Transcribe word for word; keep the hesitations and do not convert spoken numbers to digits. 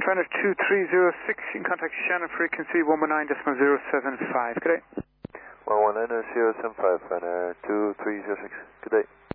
Finer two three zero six, in contact Shannon, frequency one one nine point zero seven five. Good day. one one nine point zero seven five, Finer two three zero six. Good day.